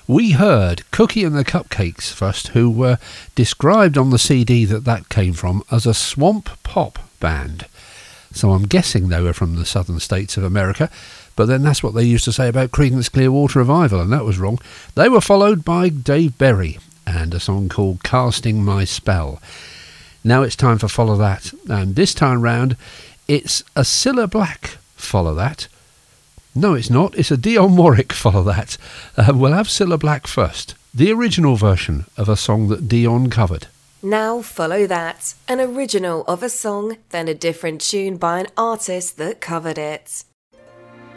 We heard Cookie and the Cupcakes first, who were described on the CD that came from as a swamp pop band. So I'm guessing they were from the southern states of America, but then that's what they used to say about Creedence Clearwater Revival, and that was wrong. They were followed by Dave Berry and a song called Casting My Spell. Now it's time for Follow That, and this time round it's a Cilla Black Follow That. No, it's not. It's a Dionne Warwick Follow That. We'll have Cilla Black first, the original version of a song that Dionne covered. Now Follow That, an original of a song, then a different tune by an artist that covered it.